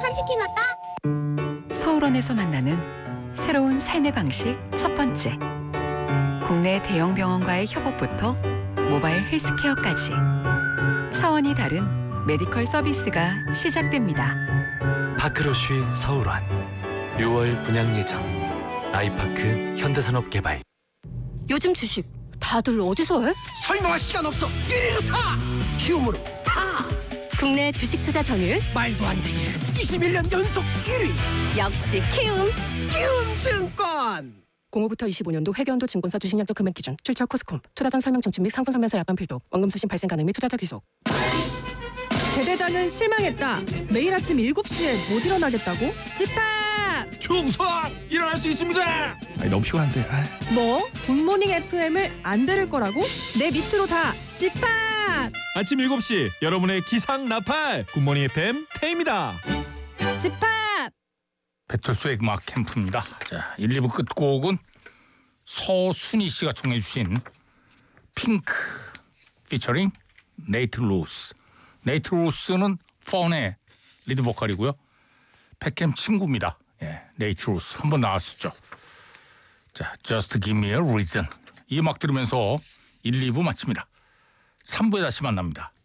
산지키마다. 서울원에서 만나는 새로운 삶의 방식 첫 번째. 국내 대형 병원과의 협업부터 모바일 헬스케어까지 차원이 다른 메디컬 서비스가 시작됩니다. 파크로쉬 서울원 6월 분양 예정. 아이파크 현대산업개발. 요즘 주식 다들 어디서 해? 설명할 시간 없어. 1위로 타. 키움으로 타. 국내 주식 투자 점유율 말도 안 되게 21년 연속 1위. 역시 키움. 키움증권. 05부터 25년도 회계연도 증권사 주식약정 금액 기준, 출처 코스콤, 투자 전 설명 청취 및 상품 설명서 약관 필독, 원금 수신 발생 가능 및 투자자 귀속. 대대장은 실망했다. 매일 아침 7시에 못 일어나겠다고? 집합! 충성! 일어날 수 있습니다! 너무 피곤한데. 뭐? 굿모닝 FM을 안 들을 거라고? 내 밑으로 다 집합! 아침 7시 여러분의 기상 나팔 굿모닝 FM 태입니다. 집합! 배철수의 음악 캠프입니다. 자, 1, 2부 끝곡은 서순희 씨가 청해 주신 핑크 피처링 네이트 루스. 네이트 루스는 펀의 리드 보컬이고요. 백캠 친구입니다. 예, 네이트 루스 한번 나왔었죠. 자, Just Give Me a Reason. 이 음악 들으면서 1, 2부 마칩니다. 3부에 다시 만납니다.